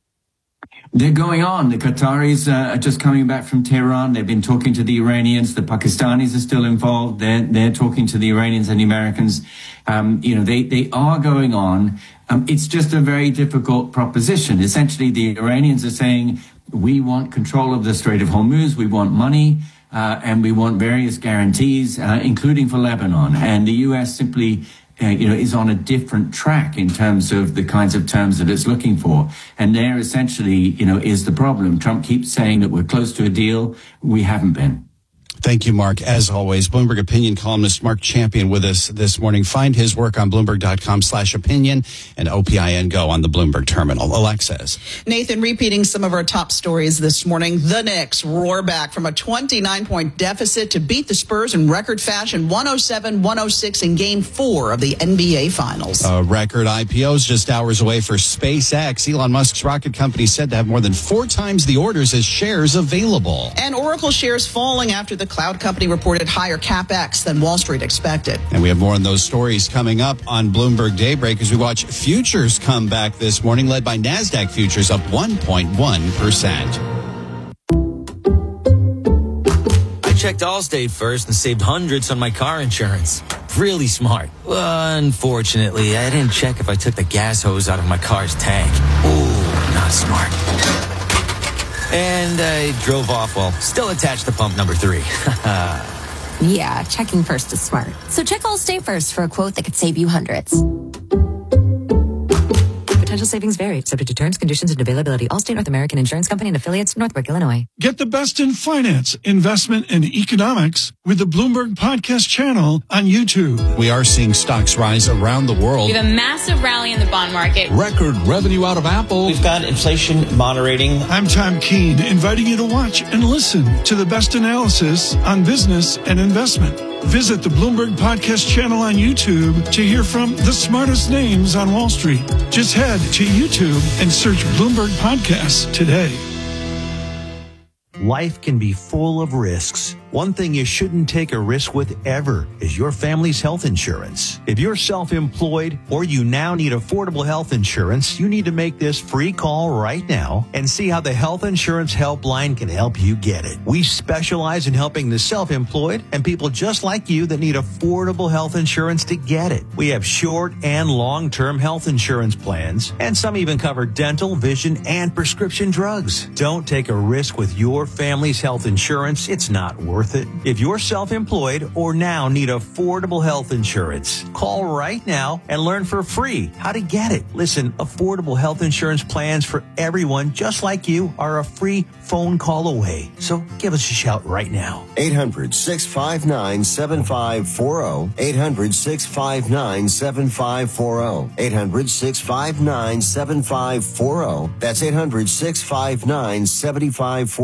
They're going on. The Qataris uh, are just coming back from Tehran. They've been talking to the Iranians. The Pakistanis are still involved. They're, they're talking to the Iranians and the Americans. Um, you know, they, they are going on. Um, it's just a very difficult proposition. Essentially, the Iranians are saying, we want control of the Strait of Hormuz. We want money. Uh, and we want various guarantees, uh, including for Lebanon. And the U S simply, uh, you know, is on a different track in terms of the kinds of terms that it's looking for. And there essentially, you know, is the problem. Trump keeps saying that we're close to a deal. We haven't been. Thank you, Mark. As always, Bloomberg opinion columnist Mark Champion with us this morning. Find his work on Bloomberg.com slash opinion and O P I N Go on the Bloomberg terminal. Alexis. Nathan, repeating some of our top stories this morning. The Knicks roar back from a twenty-nine point deficit to beat the Spurs in record fashion, one oh seven one oh six in game four of the N B A Finals. Uh, record I P Os just hours away for SpaceX. Elon Musk's rocket company said to have more than four times the orders as shares available. And Oracle shares falling after the cloud company reported higher CapEx than Wall Street expected. And we have more on those stories coming up on Bloomberg Daybreak as we watch futures come back this morning, led by NASDAQ futures up one point one percent. I checked Allstate first and saved hundreds on my car insurance. Really smart. Well, unfortunately, I didn't check if I took the gas hose out of my car's tank. Ooh, not smart. And I drove off while still attached to pump number three. Yeah, checking first is smart. So check Allstate first for a quote that could save you hundreds. Potential savings vary, subject to terms, conditions, and availability. Allstate North American Insurance Company and affiliates, Northbrook, Illinois. Get the best in finance, investment, and economics with the Bloomberg Podcast channel on YouTube. We are seeing stocks rise around the world. We have a massive rally in the bond market. Record revenue out of Apple. We've got inflation moderating. I'm Tom Keene, inviting you to watch and listen to the best analysis on business and investment. Visit the Bloomberg Podcast channel on YouTube to hear from the smartest names on Wall Street. Just head to YouTube and search Bloomberg Podcasts today. Life can be full of risks. One thing you shouldn't take a risk with ever is your family's health insurance. If you're self-employed or you now need affordable health insurance, you need to make this free call right now and see how the Health Insurance Helpline can help you get it. We specialize in helping the self-employed and people just like you that need affordable health insurance to get it. We have short and long-term health insurance plans, and some even cover dental, vision, and prescription drugs. Don't take a risk with your family's health insurance. It's not worth it. If you're self-employed or now need affordable health insurance, call right now and learn for free how to get it. Listen, affordable health insurance plans for everyone just like you are a free phone call away. So give us a shout right now. eight hundred, six five nine, seven five four zero. eight hundred, six five nine, seven five four zero. eight hundred, six five nine, seven five four zero. That's eight hundred, six five nine, seven five four zero.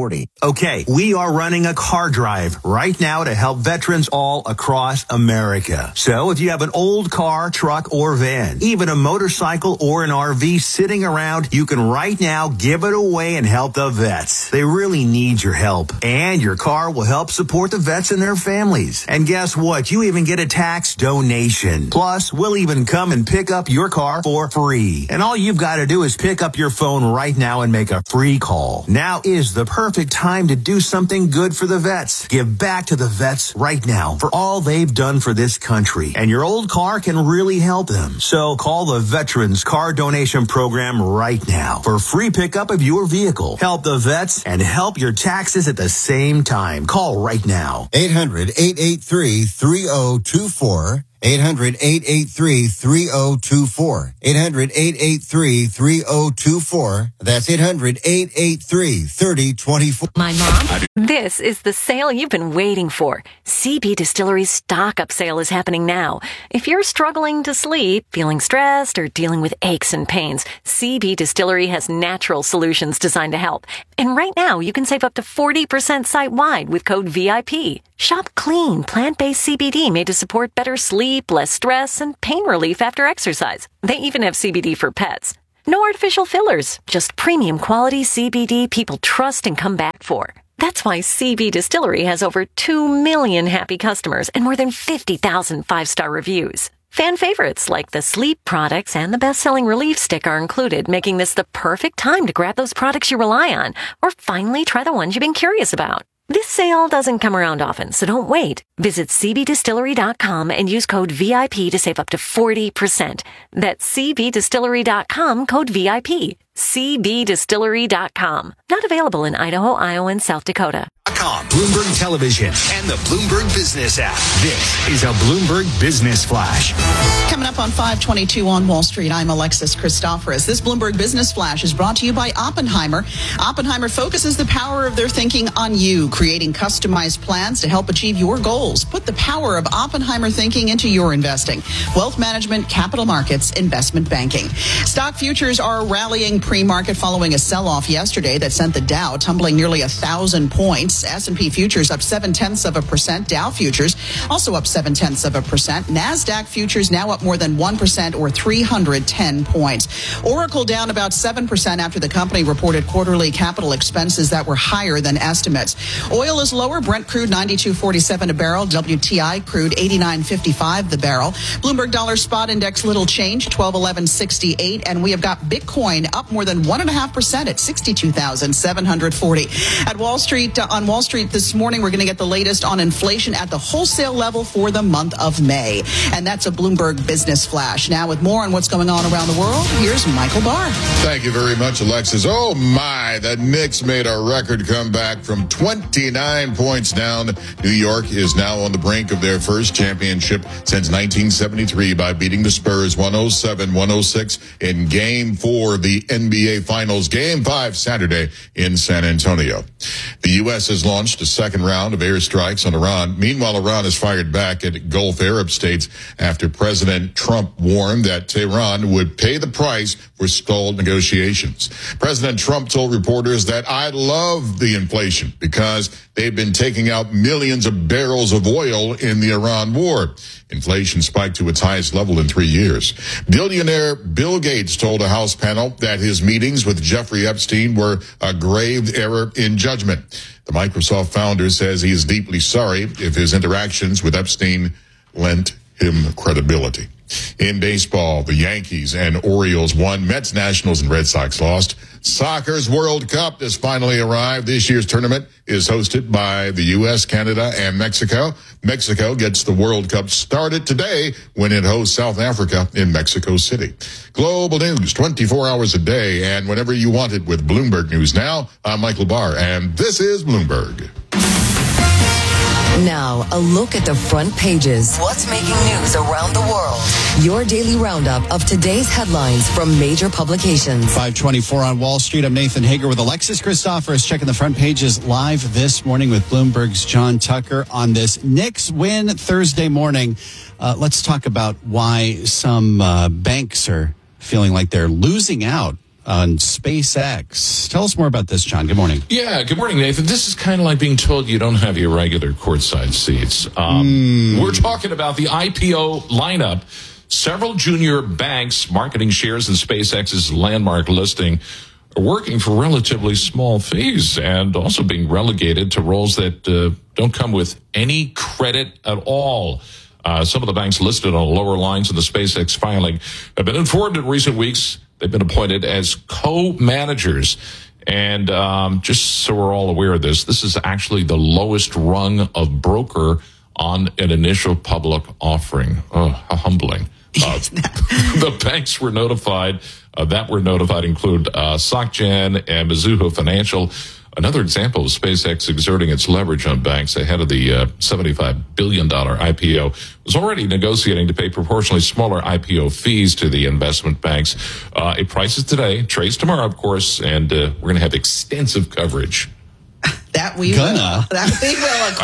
Okay, we are running a car drive right now to help veterans all across America. So if you have an old car, truck, or van, even a motorcycle or an R V sitting around, you can right now give it away and help the vets. They really need your help. And your car will help support the vets and their families. And guess what? You even get a tax donation. Plus, we'll even come and pick up your car for free. And all you've got to do is pick up your phone right now and make a free call. Now is the perfect time to do something good for the vets. Give back to the vets right now for all they've done for this country. And your old car can really help them. So call the Veterans Car Donation Program right now for free pickup of your vehicle. Help the vets and help your taxes at the same time. Call right now. eight hundred, eight eight three, three oh two four. eight hundred, eight eight three, three oh two four. eight hundred, eight eight three, three oh two four. That's eight hundred, eight eight three, three oh two four. My mom? This is the sale you've been waiting for. C B Distillery's stock-up sale is happening now. If you're struggling to sleep, feeling stressed, or dealing with aches and pains, C B Distillery has natural solutions designed to help. And right now, you can save up to forty percent site-wide with code V I P. Shop clean, plant-based C B D made to support better sleep, less stress, and pain relief after exercise. They even have C B D for pets. No artificial fillers, just premium quality C B D people trust and come back for. That's why C B Distillery has over two million happy customers and more than fifty thousand five-star reviews. Fan favorites like the sleep products and the best-selling relief stick are included, making this the perfect time to grab those products you rely on or finally try the ones you've been curious about. This sale doesn't come around often, so don't wait. Visit c b distillery dot com and use code V I P to save up to forty percent. That's c b distillery dot com, code V I P. c b distillery dot com. Not available in Idaho, Iowa, and South Dakota. Bloomberg Television and the Bloomberg Business app. This is a Bloomberg Business Flash. Coming up on five twenty-two on Wall Street, I'm Alexis Christoforous. This Bloomberg Business Flash is brought to you by Oppenheimer. Oppenheimer focuses the power of their thinking on you, creating customized plans to help achieve your goals. Put the power of Oppenheimer thinking into your investing. Wealth management, capital markets, investment banking. Stock futures are rallying pre-market following a sell-off yesterday that sent the Dow tumbling nearly a thousand points. S and P futures up seven-tenths of a percent. Dow futures also up seven-tenths of a percent. NASDAQ futures now up more than one percent or three hundred ten points. Oracle down about seven percent after the company reported quarterly capital expenses that were higher than estimates. Oil is lower. Brent crude ninety-two forty-seven a barrel. W T I crude eighty-nine fifty-five the barrel. Bloomberg dollar spot index little change, twelve eleven sixty-eight. And we have got Bitcoin up more than one point five percent at sixty-two thousand seven hundred forty. At Wall Street, uh, on Wall Street this morning, we're going to get the latest on inflation at the wholesale level for the month of May. And that's a Bloomberg Business Flash. Now, with more on what's going on around the world, here's Michael Barr. Thank you very much, Alexis. Oh, my, the Knicks made a record comeback from twenty-nine points down. New York is now on the brink of their first championship since nineteen seventy-three by beating the Spurs one oh seven one oh six in Game four of the N B A Finals. Game five Saturday in San Antonio. The U S has launched a second round of airstrikes on Iran. Meanwhile, Iran has fired back at Gulf Arab states after President Trump warned that Tehran would pay the price for stalled negotiations. President Trump told reporters that I love the inflation because they've been taking out millions of barrels of oil in the Iran war. Inflation spiked to its highest level in three years. Billionaire Bill Gates told a House panel that his meetings with Jeffrey Epstein were a grave error in judgment. The Microsoft founder says he is deeply sorry if his interactions with Epstein lent him credibility. In baseball, the Yankees and Orioles won. Mets, Nationals, and Red Sox lost. Soccer's World Cup has finally arrived. This year's tournament is hosted by the U S, Canada, and Mexico. Mexico gets the World Cup started today when it hosts South Africa in Mexico City. Global news twenty-four hours a day and whenever you want it with Bloomberg News Now. I'm Michael Barr, and this is Bloomberg. Now, a look at the front pages. What's making news around the world? Your daily roundup of today's headlines from major publications. five twenty-four on Wall Street. I'm Nathan Hager with Alexis Christoforous checking the front pages live this morning with Bloomberg's John Tucker on this Knicks win Thursday morning. Uh, let's talk about why some uh, banks are feeling like they're losing out on SpaceX. Tell us more about this, John. Good morning. Yeah, good morning, Nathan. This is kind of like being told you don't have your regular courtside seats. Um, mm. We're talking about the I P O lineup. Several junior banks marketing shares in SpaceX's landmark listing are working for relatively small fees and also being relegated to roles that uh, don't come with any credit at all. Uh, some of the banks listed on lower lines in the SpaceX filing have been informed in recent weeks they've been appointed as co-managers. And um, just so we're all aware of this, this is actually the lowest rung of broker on an initial public offering. Oh, how humbling. Uh, the banks were notified, uh, that were notified include uh, SocGen and Mizuho Financial. Another example of SpaceX exerting its leverage on banks ahead of the uh, seventy-five billion dollars I P O was already negotiating to pay proportionally smaller I P O fees to the investment banks. Uh, it prices today, trades tomorrow, of course, and uh, we're going to have extensive coverage. That we Gonna. will. That we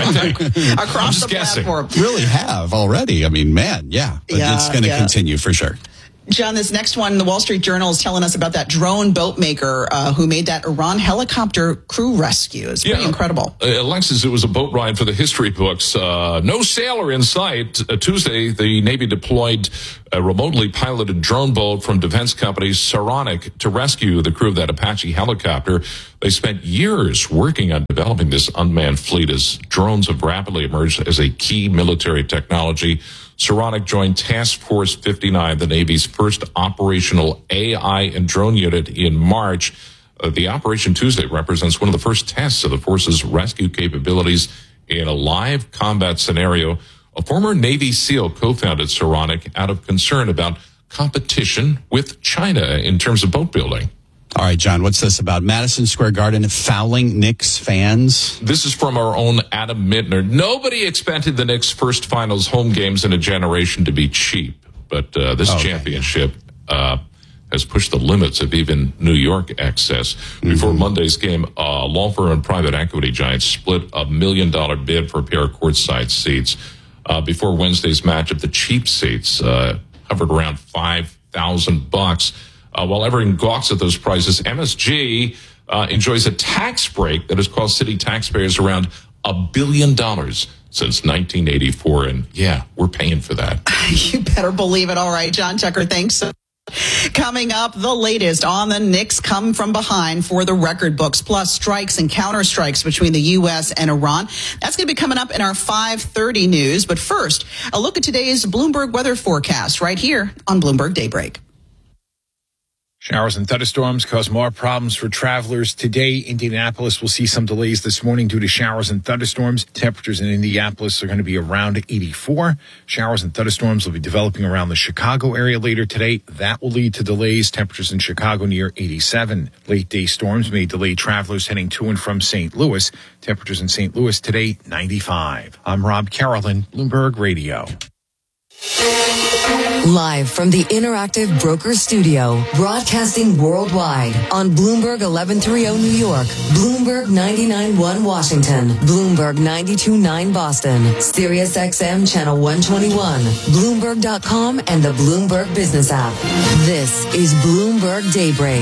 will across, across the guessing. platform. Really have already. I mean, man, yeah. But Yeah, it's going to yeah. continue for sure. John, this next one, the Wall Street Journal is telling us about that drone boat maker uh, who made that Iran helicopter crew rescue. It's pretty Yeah. incredible. Uh, Alexis, it was a boat ride for the history books. Uh, no sailor in sight. Uh, Tuesday, the Navy deployed a remotely piloted drone boat from defense company Saronic to rescue the crew of that Apache helicopter. They spent years working on developing this unmanned fleet as drones have rapidly emerged as a key military technology. Saronic joined Task Force fifty-nine, the Navy's first operational A I and drone unit, in March. Uh, the Operation Tuesday represents one of the first tests of the force's rescue capabilities in a live combat scenario. A former Navy SEAL co-founded Saronic out of concern about competition with China in terms of boat building. All right, John, what's this about? Madison Square Garden fouling Knicks fans? This is from our own Adam Mintner. Nobody expected the Knicks' first finals home games in a generation to be cheap, but uh, this okay. championship uh, has pushed the limits of even New York access. Mm-hmm. Before Monday's game, uh, law firm and private equity giants split a million dollar bid for a pair of courtside seats. Uh, before Wednesday's matchup, the cheap seats uh, hovered around five thousand bucks. Uh, while everyone gawks at those prices, M S G uh, enjoys a tax break that has cost city taxpayers around a billion dollars since nineteen eighty-four. And yeah, we're paying for that. You better believe it. All right, John Tucker, thanks. Coming up, the latest on the Knicks come from behind for the record books, plus strikes and counter strikes between the U S and Iran. That's going to be coming up in our five thirty news. But first, a look at today's Bloomberg weather forecast right here on Bloomberg Daybreak. Showers and thunderstorms cause more problems for travelers today. Indianapolis will see some delays this morning due to showers and thunderstorms. Temperatures in Indianapolis are going to be around eighty-four. Showers and thunderstorms will be developing around the Chicago area later today. That will lead to delays. Temperatures in Chicago near eighty-seven. Late day storms may delay travelers heading to and from Saint Louis. Temperatures in Saint Louis today, ninety-five. I'm Rob Carolyn, Bloomberg Radio. Live from the Interactive Brokers Studio, broadcasting worldwide on Bloomberg eleven thirty New York, Bloomberg ninety-nine point one Washington, Bloomberg ninety-two point nine Boston, Sirius X M Channel one twenty-one, Bloomberg dot com, and the Bloomberg Business app. This is Bloomberg Daybreak.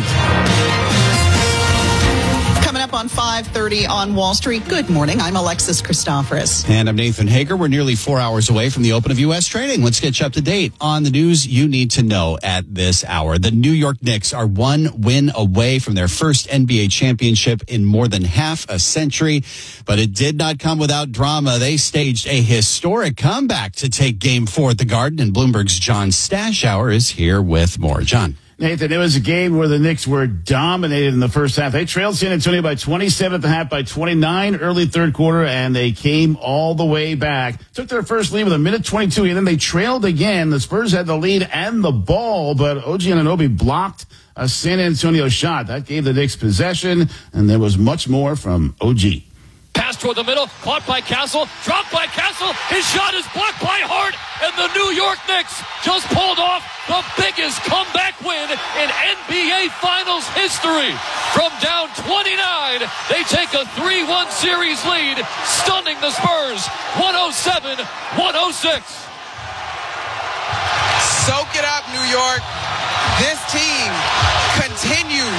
Coming up on five thirty on Wall Street. Good morning. I'm Alexis Christoforous. And I'm Nathan Hager. We're nearly four hours away from the open of U S trading. Let's get you up to date on the news you need to know at this hour. The New York Knicks are one win away from their first N B A championship in more than half a century, but it did not come without drama. They staged a historic comeback to take game four at the Garden, and Bloomberg's John Stashower is here with more. John. Nathan, it was a game where the Knicks were dominated in the first half. They trailed San Antonio by twenty-seven at the half, by twenty-nine early third quarter, and they came all the way back. Took their first lead with a minute twenty-two, and then they trailed again. The Spurs had the lead and the ball, but O G Anunoby blocked a San Antonio shot. That gave the Knicks possession, and there was much more from O G. Pass toward the middle, caught by Castle, dropped by Castle. His shot is blocked by Hart, and the New York Knicks just pulled off the biggest comeback win in N B A Finals history. From down twenty-nine, they take a three one series lead, stunning the Spurs, one oh seven one oh six. Soak it up, New York. This team continues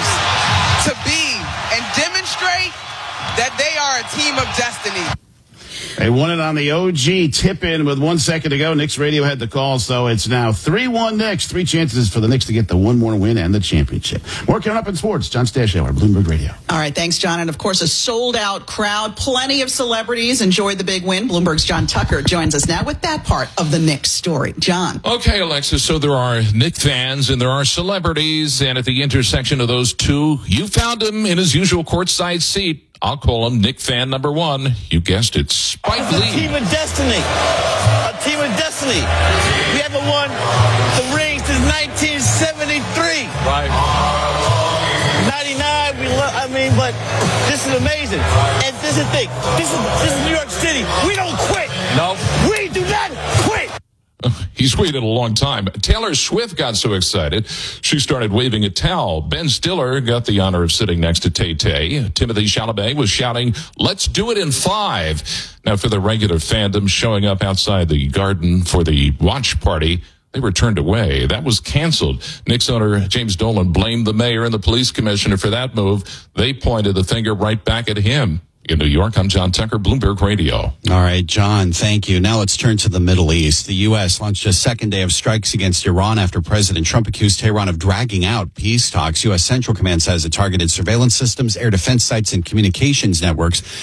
demonstrate that they are a team of destiny. They won it on the O G tip-in with one second to go. Knicks radio had the call, so it's now three one Knicks. Three chances for the Knicks to get the one more win and the championship. More coming up in sports. John Stashow, our Bloomberg Radio. All right, thanks, John. And, of course, a sold-out crowd. Plenty of celebrities enjoyed the big win. Bloomberg's John Tucker joins us now with that part of the Knicks story. John. Okay, Alexis, so there are Knicks fans and there are celebrities, and at the intersection of those two, you found him in his usual courtside seat. I'll call him Knick fan number one. You guessed it, Spike Lee. A team of destiny. A team of destiny. We haven't won the ring since nineteen seventy-three. Right. ninety-nine, we love, I mean, but this is amazing. And this is the thing. This is, this is New York City. We don't quit. No. We do not quit. He's waited a long time. Taylor Swift got so excited, she started waving a towel. Ben Stiller got the honor of sitting next to Tay-Tay. Timothy Chalamet was shouting, "Let's do it in five." Now, for the regular fandom showing up outside the Garden for the watch party, they were turned away. That was canceled. Knicks owner James Dolan blamed the mayor and the police commissioner for that move. They pointed the finger right back at him. In New York, I'm John Tucker, Bloomberg Radio. All right, John, thank you. Now let's turn to the Middle East. The U S launched a second day of strikes against Iran after President Trump accused Tehran of dragging out peace talks. U S Central Command says it targeted surveillance systems, air defense sites, and communications networks